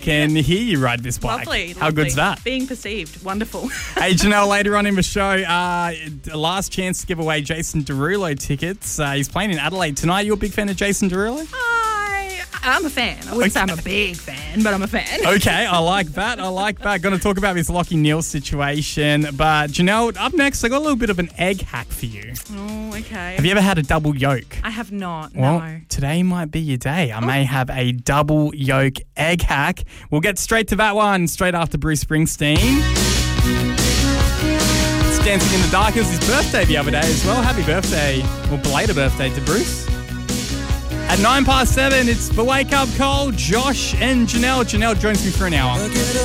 can hear you ride this bike. Lovely. How good's that? Being perceived. Wonderful. Hey, Janelle, later on in the show, last chance to give away Jason Derulo tickets. He's playing in Adelaide tonight. You a big fan of Jason Derulo? I'm a fan. I wouldn't say I'm a big fan, but I'm a fan. Okay, I like that. Going to talk about this Lockie Neal situation. But, Janelle, up next, I got a little bit of an egg hack for you. Oh, okay. Have you ever had a double yolk? I have not, Well, no. today might be your day. I may have a double yolk egg hack. We'll get straight to that one straight after Bruce Springsteen. It's Dancing in the Dark. It was his birthday the other day as well. Happy birthday, or belated birthday to Bruce. At 7:09, it's the Wake Up Call. Josh and Janelle. Janelle joins me for an hour.